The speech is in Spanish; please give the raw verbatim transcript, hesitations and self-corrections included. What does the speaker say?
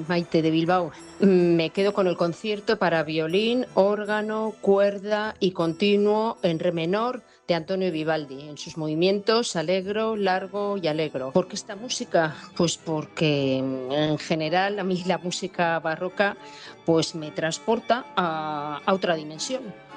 Maite de Bilbao. Me quedo con el concierto para violín, órgano, cuerda y continuo en re menor de Antonio Vivaldi, en sus movimientos alegro, largo y alegro. ¿Por qué esta música? Pues porque en general a mí la música barroca pues me transporta a, a otra dimensión.